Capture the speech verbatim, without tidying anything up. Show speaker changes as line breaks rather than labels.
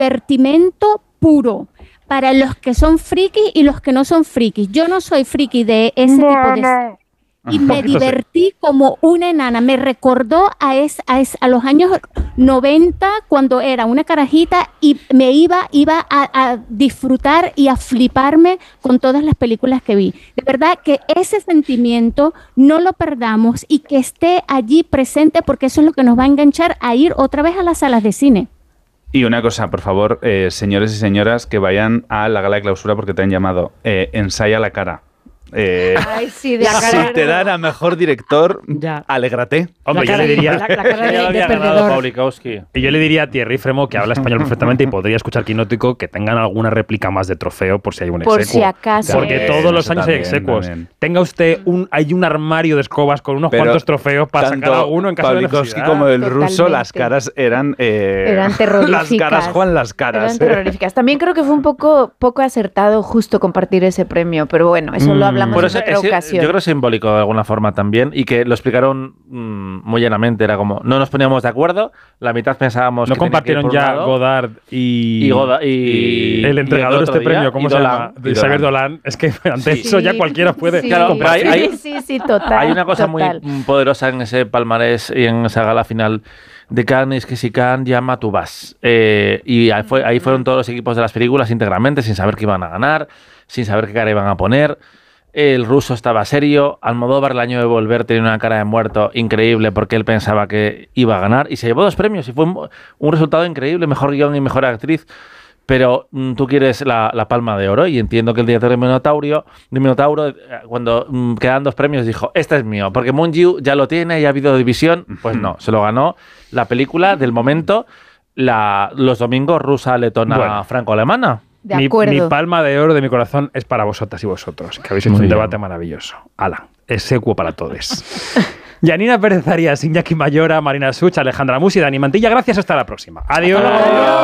divertimento puro para los que son frikis y los que no son frikis. Yo no soy friki de ese no, tipo de... No. Y me divertí como una enana. Me recordó a, es, a, es, a los años noventa, cuando era una carajita y me iba, iba a, a disfrutar y a fliparme con todas las películas que vi. De verdad que ese sentimiento no lo perdamos y que esté allí presente, porque eso es lo que nos va a enganchar a ir otra vez a las salas de cine.
Y una cosa, por favor, eh, señores y señoras, que vayan a la gala de clausura porque te han llamado. Eh, ensaya la cara. Eh,
Ay, sí, de
si te dan a mejor director, ya. Alégrate.
Hombre, yo le diría
la, la cara de, de, de perdedor.
Y yo le diría a Thierry Fremo, que habla español perfectamente y podría escuchar Quinótico, que tengan alguna réplica más de trofeo por si hay un exequo.
Por si acaso.
Porque
También,
todos los años hay execuos. También. Tenga usted un, hay un armario de escobas con unos Pero cuantos trofeos para sacar alguno en caso de necesidad.
Como el Totalmente. Ruso, las caras eran... Eh,
eran terroríficas.
Las caras, Juan, las caras.
Eran terroríficas. También creo que fue un poco, poco acertado justo compartir ese premio, pero bueno, eso mm. lo hablamos en otra ocasión.
Yo creo que es simbólico de alguna forma también, y que lo explicaron mmm, muy llanamente. Era como, no nos poníamos de acuerdo, la mitad pensábamos
no
que
compartieron
tenía que ir por
ya
un lado,
Godard y,
y, Goda, y
el entregador de este
día,
premio, ¿cómo se
Dolan,
llama? De Xavier Dolan. Es que ante
sí.
eso ya cualquiera puede.
Sí,
claro, pero hay, hay,
sí, sí, sí, total.
Hay una cosa
total.
muy poderosa en ese palmarés y en esa gala final de Cannes, es que si Cannes llama, tú vas. Eh, y ahí, fue, ahí fueron todos los equipos de las películas íntegramente, sin saber que iban a ganar, sin saber qué cara iban a poner. El ruso estaba serio. Almodóvar, el año de volver, tenía una cara de muerto increíble porque él pensaba que iba a ganar y se llevó dos premios y fue un, un resultado increíble, mejor guión y mejor actriz. Pero mm, tú quieres la, la palma de oro, y entiendo que el director de Minotauro, de Minotauro cuando mm, quedan dos premios, dijo, este es mío, porque Moon Yu ya lo tiene, ya ha habido división. Pues no, se lo ganó la película del momento, la, los domingos rusa, letona, bueno, franco-alemana.
De
mi,
acuerdo.
mi palma de oro de mi corazón es para vosotras y vosotros, que habéis hecho un debate maravilloso. Ala, execuo para todos. Yanina Pérez Arias, Iñaki Mayora, Marina Such, Alejandra Musi, Dani Mantilla, gracias, hasta la próxima. Adiós.